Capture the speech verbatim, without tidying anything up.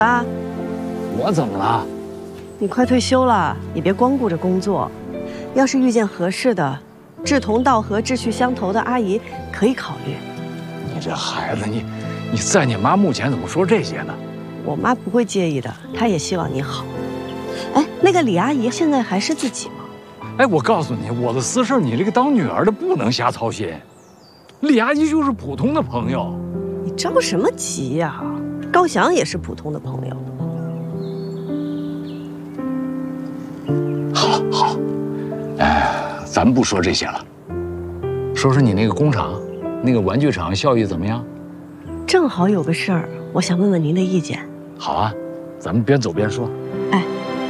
啊， 我怎么了？ 你快退休了，也别光顾着工作。要是遇见合适的、志同道合、志趣相投的阿姨，可以考虑。 你这孩子，你你在你妈目前怎么说这些呢？ 我妈不会介意的，她也希望你好。哎，那个李阿姨现在还是自己吗？ 哎，我告诉你，我的私事你这个当女儿的不能瞎操心。李阿姨就是普通的朋友。 你着什么急呀？高翔也是普通的朋友。 好，好，哎，咱们不说这些了，说说你那个工厂，那个玩具厂效益怎么样？ 正好有个事儿，我想问问您的意见。 好啊，咱们边走边说。 哎。